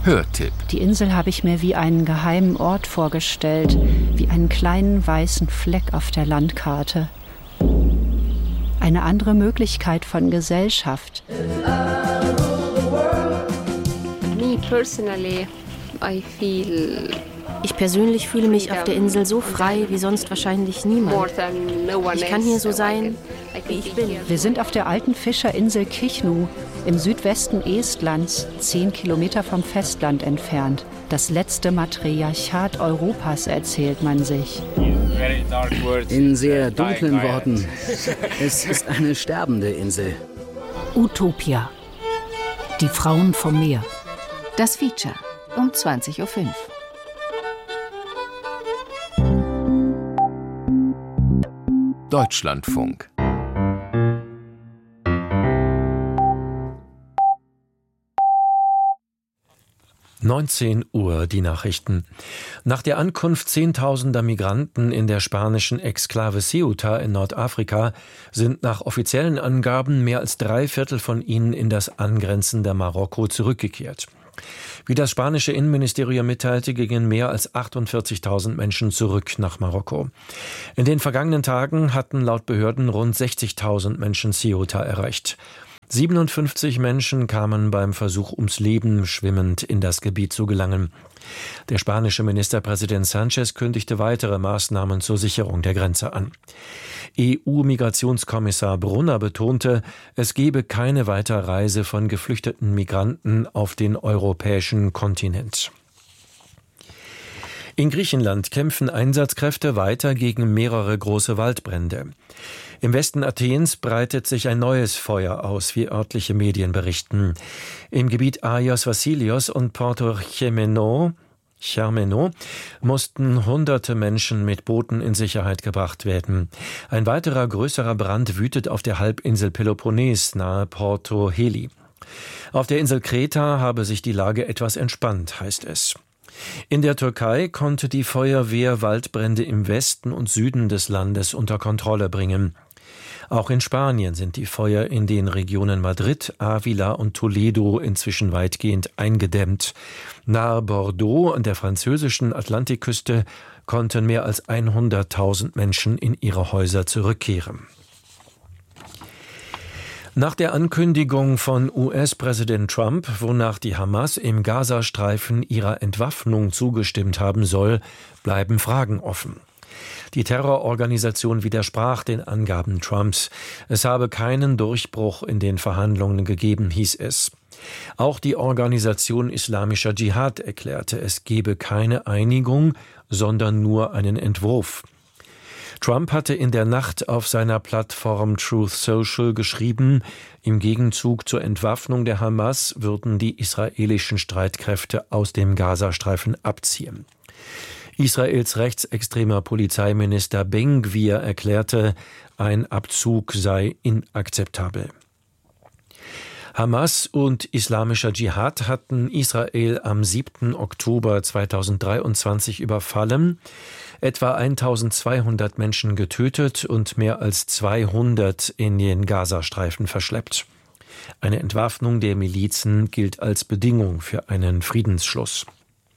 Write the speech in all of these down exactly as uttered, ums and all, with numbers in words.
Hörtipp. Die Insel habe ich mir wie einen geheimen Ort vorgestellt, wie einen kleinen weißen Fleck auf der Landkarte. Eine andere Möglichkeit von Gesellschaft. Me personally, I feel Ich persönlich fühle mich auf der Insel so frei wie sonst wahrscheinlich niemand. Ich kann hier so sein, wie ich bin. Wir sind auf der alten Fischerinsel Kichnu im Südwesten Estlands, zehn Kilometer vom Festland entfernt. Das letzte Matriarchat Europas, erzählt man sich. In sehr dunklen Worten, es ist eine sterbende Insel. Utopia. Die Frauen vom Meer. Das Feature um zwanzig Uhr fünf. Deutschlandfunk. neunzehn Uhr, die Nachrichten. Nach der Ankunft zehntausender Migranten in der spanischen Exklave Ceuta in Nordafrika sind nach offiziellen Angaben mehr als drei Viertel von ihnen in das angrenzende Marokko zurückgekehrt. Wie das spanische Innenministerium mitteilte, gingen mehr als achtundvierzigtausend Menschen zurück nach Marokko. In den vergangenen Tagen hatten laut Behörden rund sechzigtausend Menschen Ceuta erreicht. siebenundfünfzig Menschen kamen beim Versuch ums Leben, schwimmend in das Gebiet zu gelangen. Der spanische Ministerpräsident Sánchez kündigte weitere Maßnahmen zur Sicherung der Grenze an. E U-Migrationskommissar Brunner betonte, es gebe keine Weiterreise von geflüchteten Migranten auf den europäischen Kontinent. In Griechenland kämpfen Einsatzkräfte weiter gegen mehrere große Waldbrände. Im Westen Athens breitet sich ein neues Feuer aus, wie örtliche Medien berichten. Im Gebiet Agios Vassilios und Porto Chemeno, Chermeno mussten hunderte Menschen mit Booten in Sicherheit gebracht werden. Ein weiterer größerer Brand wütet auf der Halbinsel Peloponnes nahe Porto Heli. Auf der Insel Kreta habe sich die Lage etwas entspannt, heißt es. In der Türkei konnte die Feuerwehr Waldbrände im Westen und Süden des Landes unter Kontrolle bringen. Auch in Spanien sind die Feuer in den Regionen Madrid, Ávila und Toledo inzwischen weitgehend eingedämmt. Nahe Bordeaux an der französischen Atlantikküste konnten mehr als hunderttausend Menschen in ihre Häuser zurückkehren. Nach der Ankündigung von U S-Präsident Trump, wonach die Hamas im Gazastreifen ihrer Entwaffnung zugestimmt haben soll, bleiben Fragen offen. Die Terrororganisation widersprach den Angaben Trumps. Es habe keinen Durchbruch in den Verhandlungen gegeben, hieß es. Auch die Organisation Islamischer Dschihad erklärte, es gebe keine Einigung, sondern nur einen Entwurf. Trump hatte in der Nacht auf seiner Plattform Truth Social geschrieben, im Gegenzug zur Entwaffnung der Hamas würden die israelischen Streitkräfte aus dem Gazastreifen abziehen. Israels rechtsextremer Polizeiminister Ben Gvir erklärte, ein Abzug sei inakzeptabel. Hamas und Islamischer Dschihad hatten Israel am siebten Oktober zweitausenddreiundzwanzig überfallen, etwa eintausendzweihundert Menschen getötet und mehr als zweihundert in den Gazastreifen verschleppt. Eine Entwaffnung der Milizen gilt als Bedingung für einen Friedensschluss.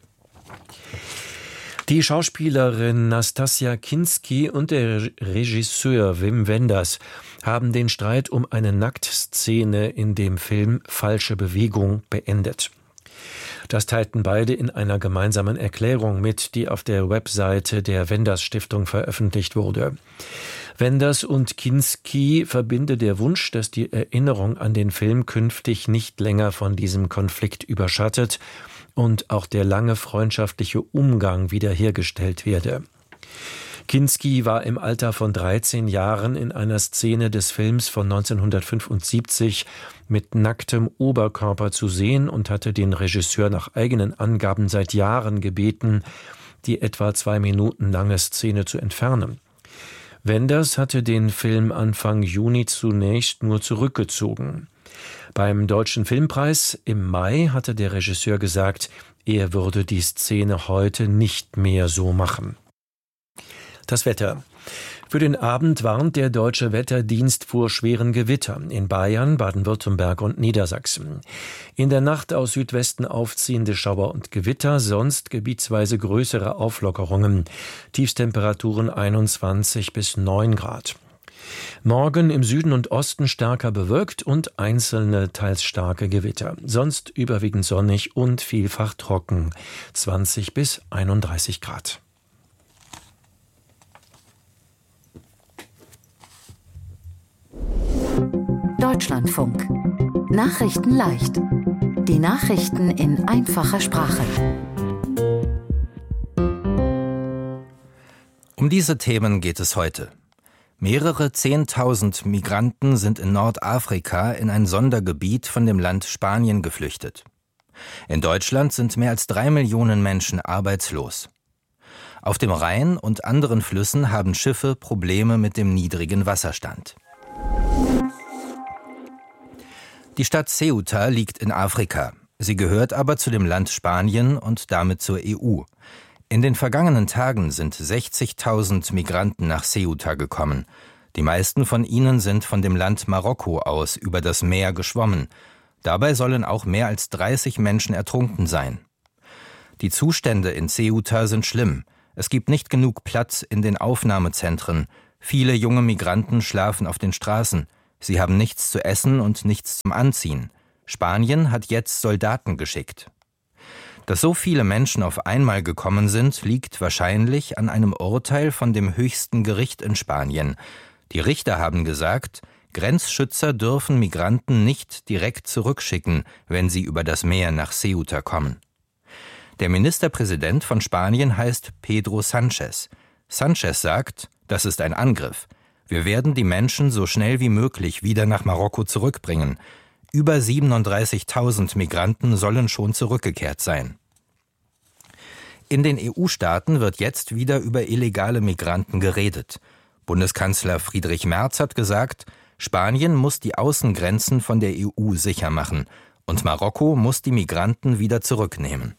Die Schauspielerin Nastassja Kinski und der Regisseur Wim Wenders haben den Streit um eine Nacktszene in dem Film Falsche Bewegung beendet. Das teilten beide in einer gemeinsamen Erklärung mit, die auf der Webseite der Wenders Stiftung veröffentlicht wurde. Wenders und Kinski verbinde der Wunsch, dass die Erinnerung an den Film künftig nicht länger von diesem Konflikt überschattet und auch der lange freundschaftliche Umgang wiederhergestellt werde. Kinski war im Alter von dreizehn Jahren in einer Szene des Films von neunzehnhundertfünfundsiebzig mit nacktem Oberkörper zu sehen und hatte den Regisseur nach eigenen Angaben seit Jahren gebeten, die etwa zwei Minuten lange Szene zu entfernen. Wenders hatte den Film Anfang Juni zunächst nur zurückgezogen. Beim Deutschen Filmpreis im Mai hatte der Regisseur gesagt, er würde die Szene heute nicht mehr so machen. Das Wetter. Für den Abend warnt der Deutsche Wetterdienst vor schweren Gewittern in Bayern, Baden-Württemberg und Niedersachsen. In der Nacht aus Südwesten aufziehende Schauer und Gewitter, sonst gebietsweise größere Auflockerungen. Tiefstemperaturen einundzwanzig bis neun Grad. Morgen im Süden und Osten stärker bewölkt und einzelne teils starke Gewitter. Sonst überwiegend sonnig und vielfach trocken. zwanzig bis einunddreißig Grad. Deutschlandfunk. Nachrichten leicht. Die Nachrichten in einfacher Sprache. Um diese Themen geht es heute. Mehrere Zehntausend Migranten sind in Nordafrika in ein Sondergebiet von dem Land Spanien geflüchtet. In Deutschland sind mehr als drei Millionen Menschen arbeitslos. Auf dem Rhein und anderen Flüssen haben Schiffe Probleme mit dem niedrigen Wasserstand. Die Stadt Ceuta liegt in Afrika. Sie gehört aber zu dem Land Spanien und damit zur E U. In den vergangenen Tagen sind sechzigtausend Migranten nach Ceuta gekommen. Die meisten von ihnen sind von dem Land Marokko aus über das Meer geschwommen. Dabei sollen auch mehr als dreißig Menschen ertrunken sein. Die Zustände in Ceuta sind schlimm. Es gibt nicht genug Platz in den Aufnahmezentren. Viele junge Migranten schlafen auf den Straßen. Sie haben nichts zu essen und nichts zum Anziehen. Spanien hat jetzt Soldaten geschickt. Dass so viele Menschen auf einmal gekommen sind, liegt wahrscheinlich an einem Urteil von dem höchsten Gericht in Spanien. Die Richter haben gesagt, Grenzschützer dürfen Migranten nicht direkt zurückschicken, wenn sie über das Meer nach Ceuta kommen. Der Ministerpräsident von Spanien heißt Pedro Sánchez. Sánchez sagt, das ist ein Angriff. Wir werden die Menschen so schnell wie möglich wieder nach Marokko zurückbringen. Über siebenunddreißigtausend Migranten sollen schon zurückgekehrt sein. In den E U-Staaten wird jetzt wieder über illegale Migranten geredet. Bundeskanzler Friedrich Merz hat gesagt, Spanien muss die Außengrenzen von der E U sicher machen und Marokko muss die Migranten wieder zurücknehmen.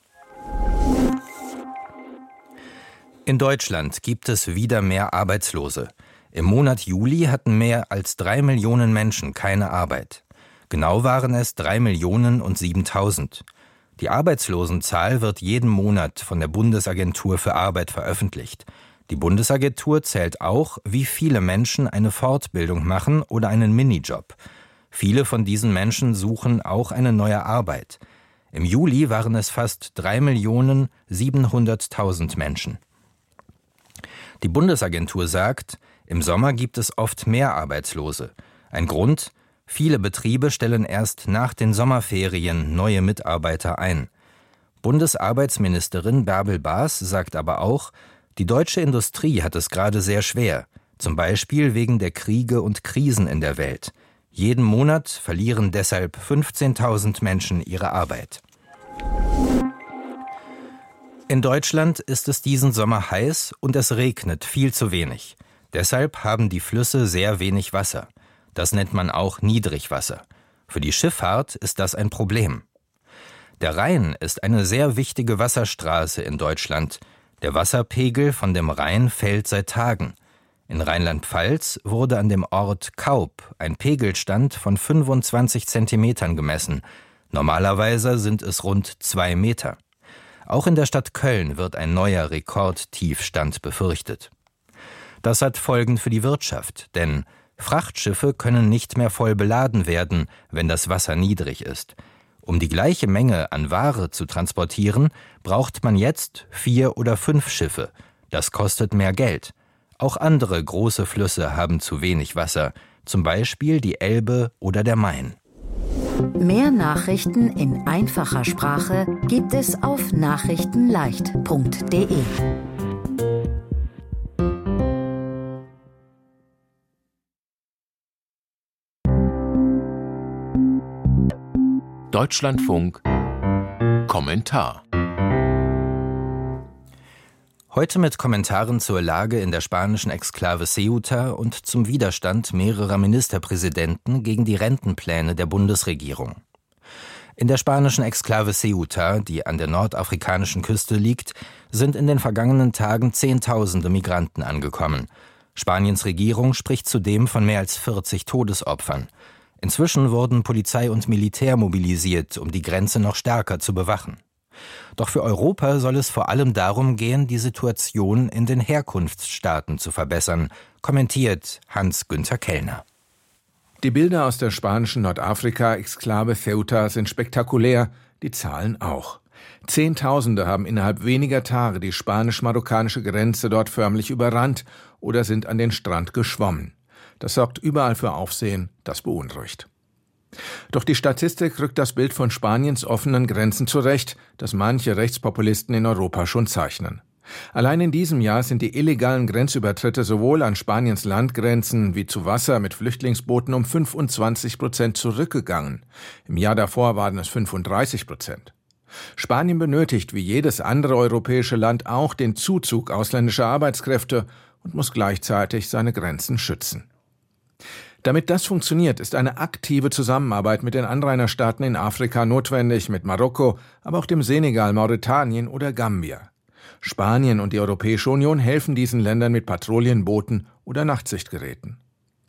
In Deutschland gibt es wieder mehr Arbeitslose. Im Monat Juli hatten mehr als drei Millionen Menschen keine Arbeit. Genau waren es drei Millionen und siebentausend. Die Arbeitslosenzahl wird jeden Monat von der Bundesagentur für Arbeit veröffentlicht. Die Bundesagentur zählt auch, wie viele Menschen eine Fortbildung machen oder einen Minijob. Viele von diesen Menschen suchen auch eine neue Arbeit. Im Juli waren es fast drei Millionen siebenhunderttausend Menschen. Die Bundesagentur sagt, im Sommer gibt es oft mehr Arbeitslose. Ein Grund: viele Betriebe stellen erst nach den Sommerferien neue Mitarbeiter ein. Bundesarbeitsministerin Bärbel Baas sagt aber auch, die deutsche Industrie hat es gerade sehr schwer, zum Beispiel wegen der Kriege und Krisen in der Welt. Jeden Monat verlieren deshalb fünfzehntausend Menschen ihre Arbeit. In Deutschland ist es diesen Sommer heiß und es regnet viel zu wenig. Deshalb haben die Flüsse sehr wenig Wasser. Das nennt man auch Niedrigwasser. Für die Schifffahrt ist das ein Problem. Der Rhein ist eine sehr wichtige Wasserstraße in Deutschland. Der Wasserpegel von dem Rhein fällt seit Tagen. In Rheinland-Pfalz wurde an dem Ort Kaub ein Pegelstand von fünfundzwanzig Zentimetern gemessen. Normalerweise sind es rund zwei Meter. Auch in der Stadt Köln wird ein neuer Rekordtiefstand befürchtet. Das hat Folgen für die Wirtschaft, denn Frachtschiffe können nicht mehr voll beladen werden, wenn das Wasser niedrig ist. Um die gleiche Menge an Ware zu transportieren, braucht man jetzt vier oder fünf Schiffe. Das kostet mehr Geld. Auch andere große Flüsse haben zu wenig Wasser, zum Beispiel die Elbe oder der Main. Mehr Nachrichten in einfacher Sprache gibt es auf nachrichtenleicht punkt de. Deutschlandfunk Kommentar. Heute mit Kommentaren zur Lage in der spanischen Exklave Ceuta und zum Widerstand mehrerer Ministerpräsidenten gegen die Rentenpläne der Bundesregierung. In der spanischen Exklave Ceuta, die an der nordafrikanischen Küste liegt, sind in den vergangenen Tagen Zehntausende Migranten angekommen. Spaniens Regierung spricht zudem von mehr als vierzig Todesopfern. Inzwischen wurden Polizei und Militär mobilisiert, um die Grenze noch stärker zu bewachen. Doch für Europa soll es vor allem darum gehen, die Situation in den Herkunftsstaaten zu verbessern, kommentiert Hans-Günther Kellner. Die Bilder aus der spanischen Nordafrika-Exklave Ceuta sind spektakulär, die Zahlen auch. Zehntausende haben innerhalb weniger Tage die spanisch-marokkanische Grenze dort förmlich überrannt oder sind an den Strand geschwommen. Das sorgt überall für Aufsehen, das beunruhigt. Doch die Statistik rückt das Bild von Spaniens offenen Grenzen zurecht, das manche Rechtspopulisten in Europa schon zeichnen. Allein in diesem Jahr sind die illegalen Grenzübertritte sowohl an Spaniens Landgrenzen wie zu Wasser mit Flüchtlingsbooten um fünfundzwanzig Prozent zurückgegangen. Im Jahr davor waren es fünfunddreißig Prozent. Spanien benötigt wie jedes andere europäische Land auch den Zuzug ausländischer Arbeitskräfte und muss gleichzeitig seine Grenzen schützen. Damit das funktioniert, ist eine aktive Zusammenarbeit mit den Anrainerstaaten in Afrika notwendig, mit Marokko, aber auch dem Senegal, Mauretanien oder Gambia. Spanien und die Europäische Union helfen diesen Ländern mit Patrouillenbooten oder Nachtsichtgeräten.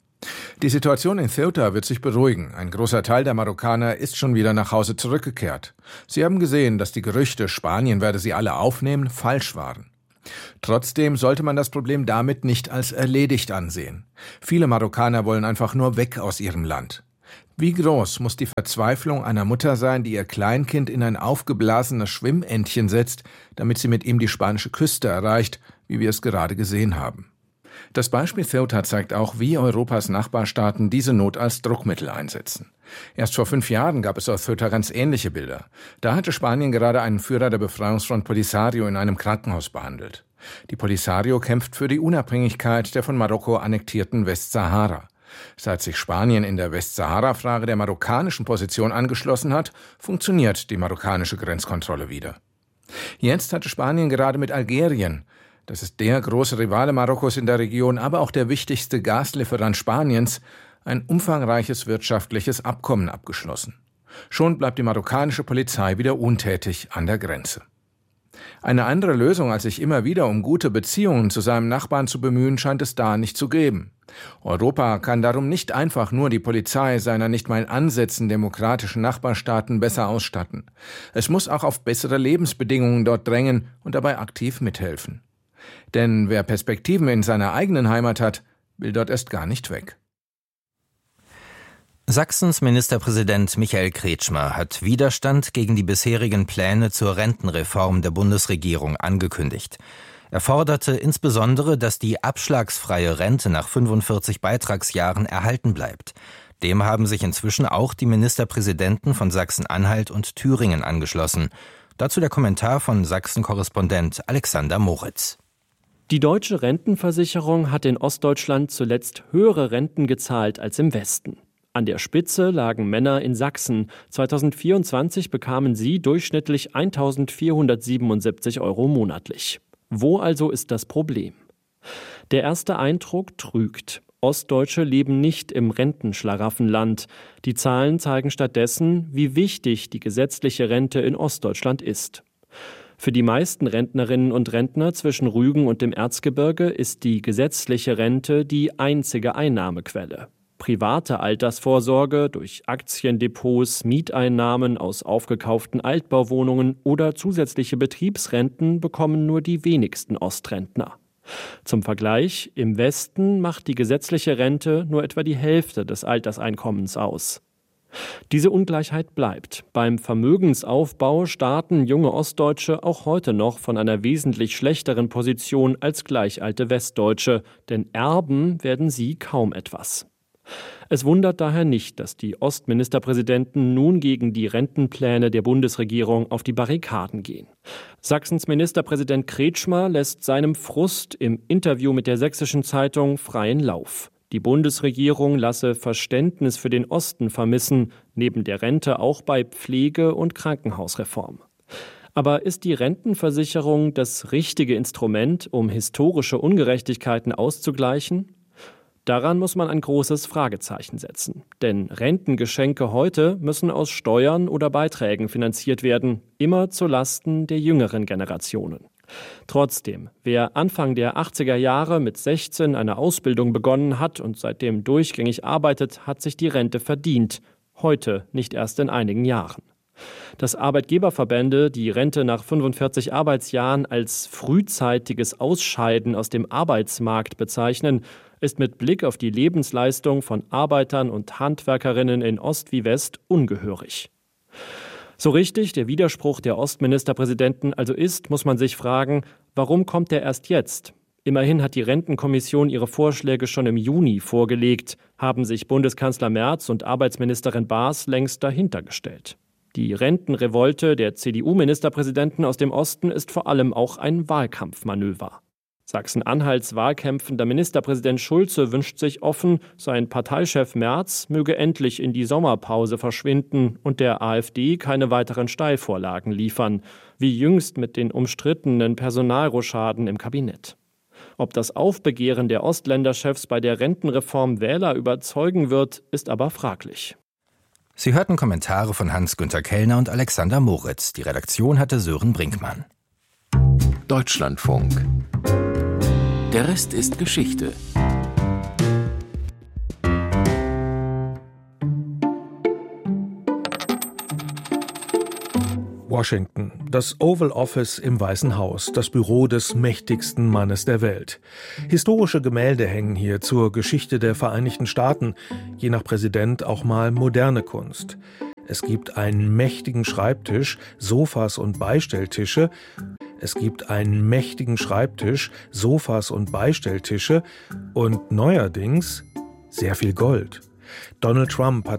Die Situation in Ceuta wird sich beruhigen. Ein großer Teil der Marokkaner ist schon wieder nach Hause zurückgekehrt. Sie haben gesehen, dass die Gerüchte, Spanien werde sie alle aufnehmen, falsch waren. Trotzdem sollte man das Problem damit nicht als erledigt ansehen. Viele Marokkaner wollen einfach nur weg aus ihrem Land. Wie groß muss die Verzweiflung einer Mutter sein, die ihr Kleinkind in ein aufgeblasenes Schwimmentchen setzt, damit sie mit ihm die spanische Küste erreicht, wie wir es gerade gesehen haben. Das Beispiel Ceuta zeigt auch, wie Europas Nachbarstaaten diese Not als Druckmittel einsetzen. Erst vor fünf Jahren gab es aus Ceuta ganz ähnliche Bilder. Da hatte Spanien gerade einen Führer der Befreiungsfront Polisario in einem Krankenhaus behandelt. Die Polisario kämpft für die Unabhängigkeit der von Marokko annektierten Westsahara. Seit sich Spanien in der Westsahara-Frage der marokkanischen Position angeschlossen hat, funktioniert die marokkanische Grenzkontrolle wieder. Jetzt hatte Spanien gerade mit Algerien, das ist der große Rivale Marokkos in der Region, aber auch der wichtigste Gaslieferant Spaniens, ein umfangreiches wirtschaftliches Abkommen abgeschlossen. Schon bleibt die marokkanische Polizei wieder untätig an der Grenze. Eine andere Lösung, als sich immer wieder um gute Beziehungen zu seinem Nachbarn zu bemühen, scheint es da nicht zu geben. Europa kann darum nicht einfach nur die Polizei seiner nicht mal in Ansätzen demokratischen Nachbarstaaten besser ausstatten. Es muss auch auf bessere Lebensbedingungen dort drängen und dabei aktiv mithelfen. Denn wer Perspektiven in seiner eigenen Heimat hat, will dort erst gar nicht weg. Sachsens Ministerpräsident Michael Kretschmer hat Widerstand gegen die bisherigen Pläne zur Rentenreform der Bundesregierung angekündigt. Er forderte insbesondere, dass die abschlagsfreie Rente nach fünfundvierzig Beitragsjahren erhalten bleibt. Dem haben sich inzwischen auch die Ministerpräsidenten von Sachsen-Anhalt und Thüringen angeschlossen. Dazu der Kommentar von Sachsen-Korrespondent Alexander Moritz. Die deutsche Rentenversicherung hat in Ostdeutschland zuletzt höhere Renten gezahlt als im Westen. An der Spitze lagen Männer in Sachsen. zweitausendvierundzwanzig bekamen sie durchschnittlich eintausendvierhundertsiebenundsiebzig Euro monatlich. Wo also ist das Problem? Der erste Eindruck trügt. Ostdeutsche leben nicht im Rentenschlaraffenland. Die Zahlen zeigen stattdessen, wie wichtig die gesetzliche Rente in Ostdeutschland ist. Für die meisten Rentnerinnen und Rentner zwischen Rügen und dem Erzgebirge ist die gesetzliche Rente die einzige Einnahmequelle. Private Altersvorsorge durch Aktiendepots, Mieteinnahmen aus aufgekauften Altbauwohnungen oder zusätzliche Betriebsrenten bekommen nur die wenigsten Ostrentner. Zum Vergleich, im Westen macht die gesetzliche Rente nur etwa die Hälfte des Alterseinkommens aus. Diese Ungleichheit bleibt. Beim Vermögensaufbau starten junge Ostdeutsche auch heute noch von einer wesentlich schlechteren Position als gleichalte Westdeutsche, denn erben werden sie kaum etwas. Es wundert daher nicht, dass die Ostministerpräsidenten nun gegen die Rentenpläne der Bundesregierung auf die Barrikaden gehen. Sachsens Ministerpräsident Kretschmer lässt seinem Frust im Interview mit der Sächsischen Zeitung freien Lauf. Die Bundesregierung lasse Verständnis für den Osten vermissen, neben der Rente auch bei Pflege- und Krankenhausreform. Aber ist die Rentenversicherung das richtige Instrument, um historische Ungerechtigkeiten auszugleichen? Daran muss man ein großes Fragezeichen setzen. Denn Rentengeschenke heute müssen aus Steuern oder Beiträgen finanziert werden, immer zu Lasten der jüngeren Generationen. Trotzdem, wer Anfang der achtziger Jahre mit sechzehn eine Ausbildung begonnen hat und seitdem durchgängig arbeitet, hat sich die Rente verdient. Heute nicht erst in einigen Jahren. Dass Arbeitgeberverbände die Rente nach fünfundvierzig Arbeitsjahren als frühzeitiges Ausscheiden aus dem Arbeitsmarkt bezeichnen, ist mit Blick auf die Lebensleistung von Arbeitern und Handwerkerinnen in Ost wie West ungehörig. So richtig der Widerspruch der Ostministerpräsidenten also ist, muss man sich fragen, warum kommt er erst jetzt? Immerhin hat die Rentenkommission ihre Vorschläge schon im Juni vorgelegt, haben sich Bundeskanzler Merz und Arbeitsministerin Baas längst dahinter gestellt. Die Rentenrevolte der C D U-Ministerpräsidenten aus dem Osten ist vor allem auch ein Wahlkampfmanöver. Sachsen-Anhalts wahlkämpfender Ministerpräsident Schulze wünscht sich offen, sein Parteichef Merz möge endlich in die Sommerpause verschwinden und der AfD keine weiteren Steilvorlagen liefern, wie jüngst mit den umstrittenen Personalrochaden im Kabinett. Ob das Aufbegehren der Ostländerchefs bei der Rentenreform Wähler überzeugen wird, ist aber fraglich. Sie hörten Kommentare von Hans-Günter Kellner und Alexander Moritz. Die Redaktion hatte Sören Brinkmann. Deutschlandfunk. Der Rest ist Geschichte. Washington, das Oval Office im Weißen Haus, das Büro des mächtigsten Mannes der Welt. Historische Gemälde hängen hier zur Geschichte der Vereinigten Staaten, je nach Präsident auch mal moderne Kunst. Es gibt einen mächtigen Schreibtisch, Sofas und Beistelltische. Es gibt einen mächtigen Schreibtisch, Sofas und Beistelltische und neuerdings sehr viel Gold. Donald Trump hat